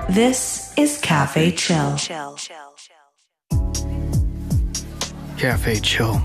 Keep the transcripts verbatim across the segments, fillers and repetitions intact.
This is Cafe Chill. Cafe Chill.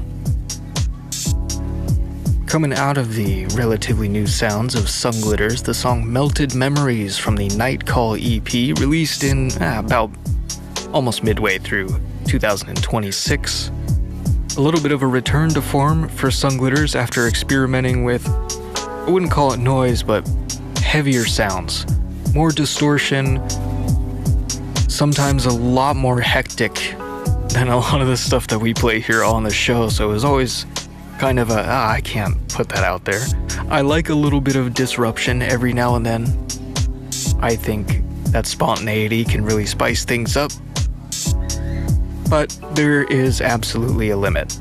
Coming out of the relatively new sounds of Sunglitters, the song Melted Memories from the Night Call E P, released in ah, about almost midway through two thousand twenty-six. A little bit of a return to form for Sunglitters after experimenting with, I wouldn't call it noise, but heavier sounds. More distortion, sometimes a lot more hectic than a lot of the stuff that we play here on the show, so it was always kind of a, ah, I can't put that out there. I like a little bit of disruption every now and then. I think that spontaneity can really spice things up. But there is absolutely a limit.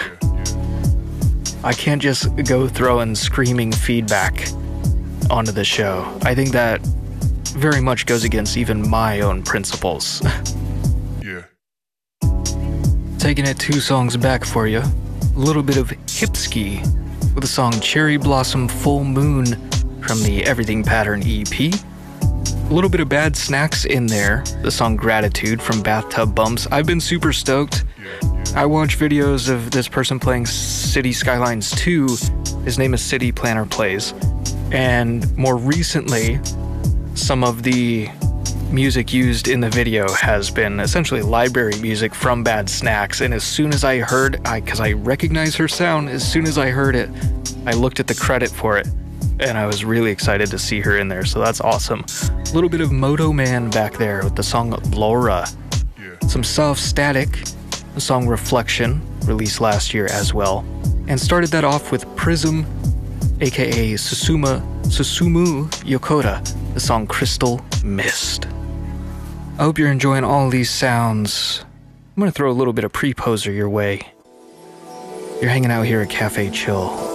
I can't just go throwing screaming feedback onto the show. I think that very much goes against even my own principles. Yeah. Taking it two songs back for you. A little bit of Hipski with the song Cherry Blossom Full Moon from the Everything Pattern E P. A little bit of Bad Snacks in there, the song Gratitude from Bathtub Bumps. I've been super stoked. I watch videos of this person playing City Skylines two. His name is City Planner Plays. And more recently, some of the music used in the video has been essentially library music from Bad Snacks, and as soon as I heard, I because I recognize her sound, as soon as I heard it, I looked at the credit for it, and I was really excited to see her in there, so that's awesome. A little bit of Moto Man back there with the song Laura. Yeah. Some Soft Static, the song Reflection, released last year as well, and started that off with Prism, aka Susuma, Susumu Yokota, the song Crystal Mist. I hope you're enjoying all these sounds. I'm gonna throw a little bit of Preposer your way. You're hanging out here at Cafe Chill.